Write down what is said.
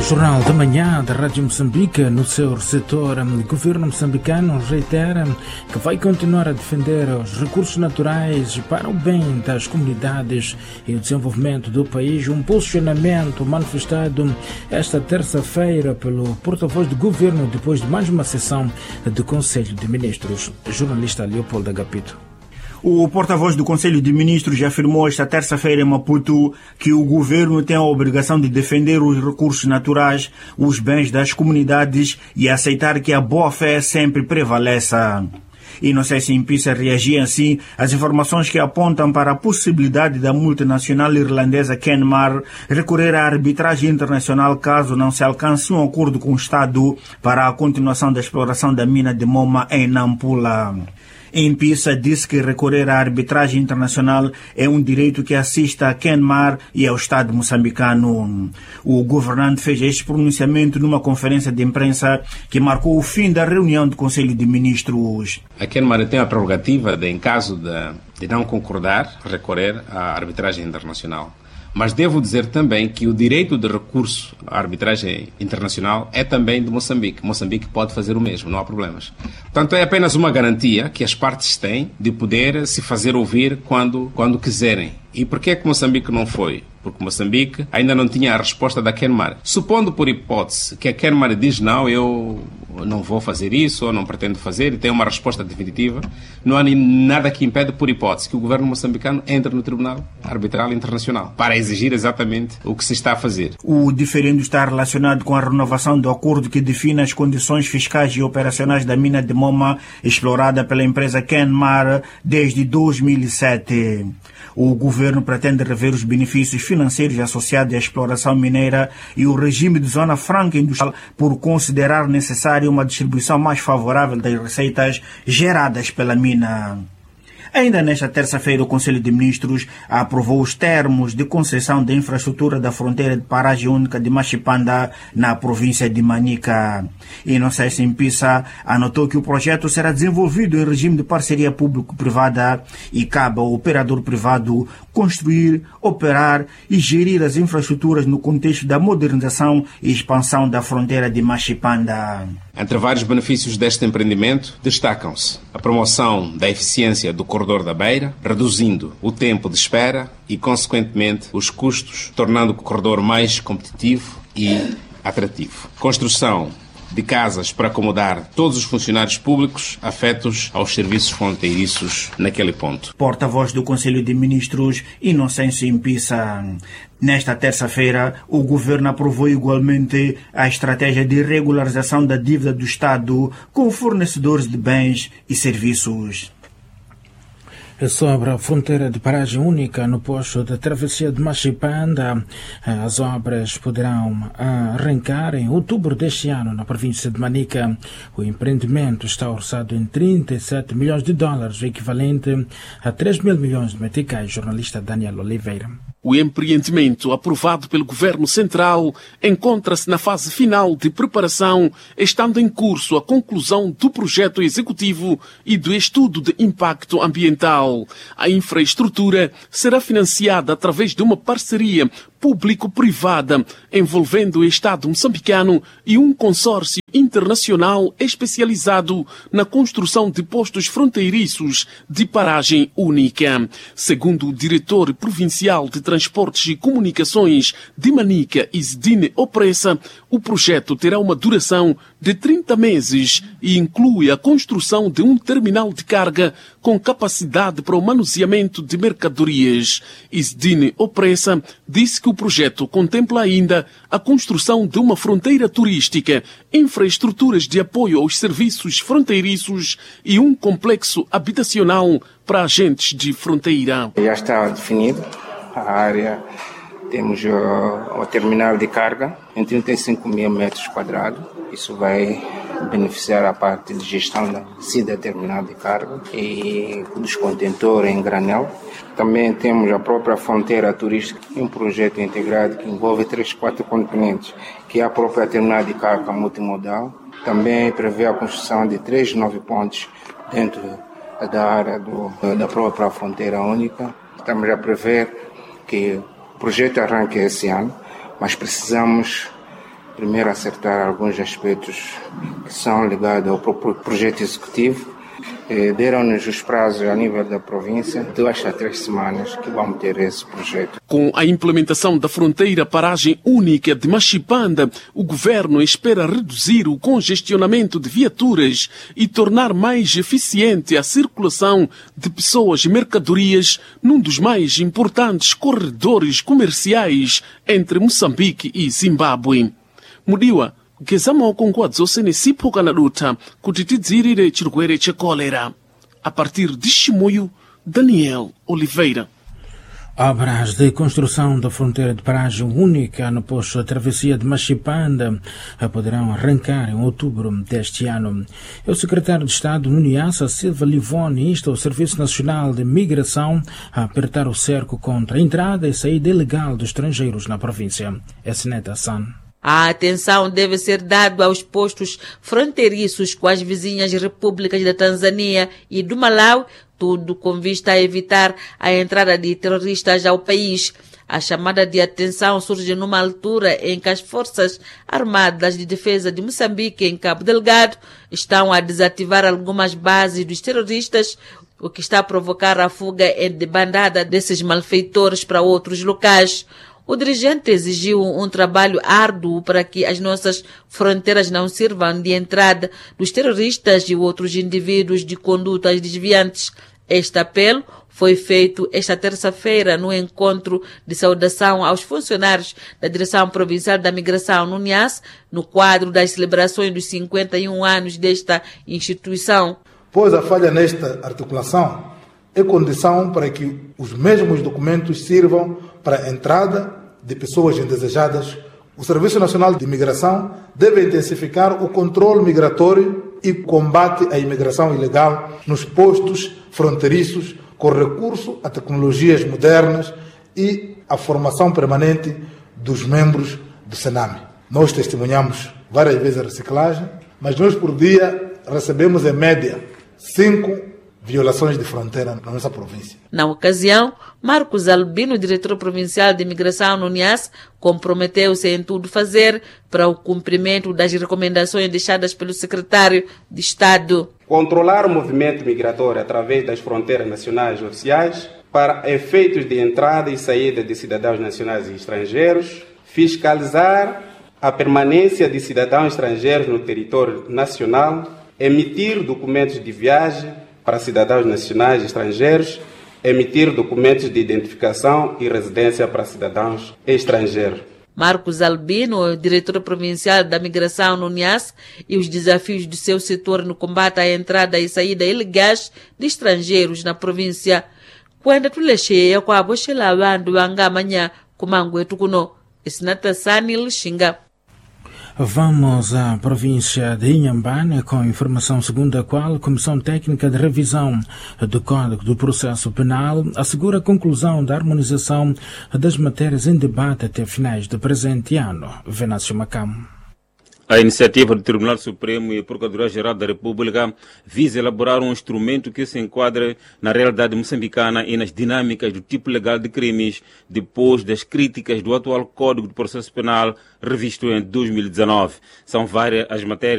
Jornal da Manhã da Rádio Moçambique. No seu receptor, o governo moçambicano reitera que vai continuar a defender os recursos naturais para o bem das comunidades e o desenvolvimento do país. Um posicionamento manifestado esta terça-feira pelo porta-voz do governo depois de mais uma sessão do Conselho de Ministros. Jornalista Leopoldo Agapito. O porta-voz do Conselho de Ministros afirmou esta terça-feira em Maputo que o governo tem a obrigação de defender os recursos naturais, os bens das comunidades e aceitar que a boa-fé sempre prevaleça. Inocêncio Impissa reagia assim às informações que apontam para a possibilidade da multinacional irlandesa Kenmare recorrer à arbitragem internacional caso não se alcance um acordo com o Estado para a continuação da exploração da mina de Moma em Nampula. Impissa disse que recorrer à arbitragem internacional é um direito que assiste a Kenmare e ao Estado moçambicano. O governante fez este pronunciamento numa conferência de imprensa que marcou o fim da reunião do Conselho de Ministros. A Kenmare tem a prerrogativa de, em caso de não concordar, recorrer à arbitragem internacional. Mas devo dizer também que o direito de recurso à arbitragem internacional é também de Moçambique. Moçambique pode fazer o mesmo, não há problemas. Portanto, é apenas uma garantia que as partes têm de poder se fazer ouvir quando quiserem. E por que é que Moçambique não foi? Porque Moçambique ainda não tinha a resposta da Kenmare. Supondo por hipótese que a Kenmare diz não, eu não vou fazer isso ou não pretendo fazer e tem uma resposta definitiva, não há nada que impede, por hipótese, que o governo moçambicano entre no Tribunal Arbitral Internacional para exigir exatamente o que se está a fazer. O diferendo está relacionado com a renovação do acordo que define as condições fiscais e operacionais da mina de Moma explorada pela empresa Kenmare desde 2007. O governo pretende rever os benefícios financeiros associados à exploração mineira e o regime de zona franca industrial por considerar necessária uma distribuição mais favorável das receitas geradas pela mina. Ainda nesta terça-feira, o Conselho de Ministros aprovou os termos de concessão da infraestrutura da fronteira de paragem única de Machipanda, na província de Manica. Inocêncio Impissa anotou que o projeto será desenvolvido em regime de parceria público-privada e cabe ao operador privado construir, operar e gerir as infraestruturas no contexto da modernização e expansão da fronteira de Machipanda. Entre vários benefícios deste empreendimento, destacam-se a promoção da eficiência do corredor da Beira, reduzindo o tempo de espera e, consequentemente, os custos, tornando o corredor mais competitivo e atrativo. Construção de casas para acomodar todos os funcionários públicos afetos aos serviços fronteiriços naquele ponto. Porta-voz do Conselho de Ministros, Inocêncio Impissa. Nesta terça-feira, o governo aprovou igualmente a estratégia de regularização da dívida do Estado com fornecedores de bens e serviços. Sobre a fronteira de paragem única no posto da travessia de Machipanda, as obras poderão arrancar em outubro deste ano na província de Manica. O empreendimento está orçado em 37 milhões de dólares, o equivalente a 3 mil milhões de meticais. Jornalista Daniel Oliveira. O empreendimento, aprovado pelo Governo Central, encontra-se na fase final de preparação, estando em curso a conclusão do projeto executivo e do estudo de impacto ambiental. A infraestrutura será financiada através de uma parceria público-privada envolvendo o Estado moçambicano e um consórcio internacional especializado na construção de postos fronteiriços de paragem única. Segundo o diretor provincial de Transportes e Comunicações de Manica, Isdine Opressa, o projeto terá uma duração de 30 meses e inclui a construção de um terminal de carga com capacidade para o manuseamento de mercadorias. Isdine Opressa disse que o projeto contempla ainda a construção de uma fronteira turística, infraestruturas de apoio aos serviços fronteiriços e um complexo habitacional para agentes de fronteira. Já está definido a área. Temos o terminal de carga em 35 mil metros quadrados. Isso vai beneficiar a parte de gestão da SIDA terminal de carga e dos contentores em granel. Também temos a própria fronteira turística, um projeto integrado que envolve 4 componentes, que é a própria terminal de carga multimodal. Também prevê a construção de 3 novos pontos dentro da área da própria fronteira única. Estamos a prever que o projeto arranque esse ano, mas precisamos Primeiro, acertar alguns aspectos que são ligados ao próprio projeto executivo. Deram-nos os prazos a nível da província, 2 a 3 semanas que vamos ter esse projeto. Com a implementação da fronteira paragem única de Machipanda, o governo espera reduzir o congestionamento de viaturas e tornar mais eficiente a circulação de pessoas e mercadorias num dos mais importantes corredores comerciais entre Moçambique e Zimbábue. Mudiwa Gezamo Conquadzo Senesipo na luta kutitidziri de chirguere che cólera. A partir de Chimoio, Daniel Oliveira. Obras de construção da fronteira de paragem única no posto da travessia de Machipanda poderão arrancar em outubro deste ano. O secretário de Estado no Niassa, Silva Livoni, insta o Serviço Nacional de Migração a apertar o cerco contra a entrada e saída ilegal dos estrangeiros na província. Esneta San. A atenção deve ser dada aos postos fronteiriços com as vizinhas repúblicas da Tanzânia e do Malawi, tudo com vista a evitar a entrada de terroristas ao país. A chamada de atenção surge numa altura em que as Forças Armadas de Defesa de Moçambique, em Cabo Delgado, estão a desativar algumas bases dos terroristas, o que está a provocar a fuga em debandada desses malfeitores para outros locais. O dirigente exigiu um trabalho árduo para que as nossas fronteiras não sirvam de entrada dos terroristas e outros indivíduos de condutas desviantes. Este apelo foi feito esta terça-feira no encontro de saudação aos funcionários da Direção Provincial da Migração no Niassa, no quadro das celebrações dos 51 anos desta instituição. Pois a falha nesta articulação é condição para que os mesmos documentos sirvam para a entrada de pessoas indesejadas. O Serviço Nacional de Imigração deve intensificar o controle migratório e combate à imigração ilegal nos postos fronteiriços com recurso a tecnologias modernas e a formação permanente dos membros do Sename. Nós testemunhamos várias vezes a reciclagem, mas nós por dia recebemos em média 5 violações de fronteira na nossa província. Na ocasião, Marcos Albino, diretor provincial de imigração no Niassa, comprometeu-se em tudo fazer para o cumprimento das recomendações deixadas pelo secretário de Estado. Controlar o movimento migratório através das fronteiras nacionais oficiais para efeitos de entrada e saída de cidadãos nacionais e estrangeiros, fiscalizar a permanência de cidadãos estrangeiros no território nacional, emitir documentos de viagem para cidadãos nacionais e estrangeiros, emitir documentos de identificação e residência para cidadãos estrangeiros. Marcos Albino, diretor provincial da migração no Niassa, e os desafios do seu setor no combate à entrada e saída ilegais de estrangeiros na província. Quando tu lecheia com a bochela bandu amanhã kumangue tukuno, Esnatasani Lixinga. Vamos à província de Inhambane com informação segundo a qual a Comissão Técnica de Revisão do Código do Processo Penal assegura a conclusão da harmonização das matérias em debate até finais do presente ano. Venâncio Macamo. A iniciativa do Tribunal Supremo e a Procuradoria-Geral da República visa elaborar um instrumento que se enquadre na realidade moçambicana e nas dinâmicas do tipo legal de crimes depois das críticas do atual Código de Processo Penal revisto em 2019. São várias as matérias